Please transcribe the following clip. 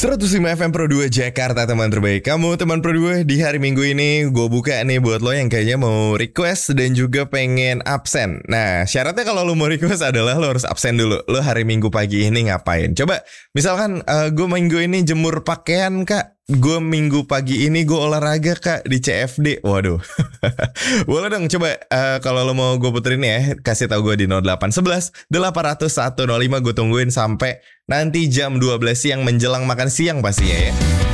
105 FM Pro 2 Jakarta, teman terbaik kamu, teman Pro 2. Di hari Minggu ini gue buka nih buat lo yang kayaknya mau request dan juga pengen absen. Nah, syaratnya kalau lo mau request adalah lo harus absen dulu. Lo hari Minggu pagi ini ngapain? Coba, misalkan gue minggu ini jemur pakaian, Kak. Gue minggu pagi ini gue olahraga, Kak, di CFD. Waduh. Boleh dong, coba kalau lo mau gue puterin ya, kasih tahu gue di 0811 800 105. Gue tungguin sampai nanti jam 12 siang menjelang makan siang pastinya ya.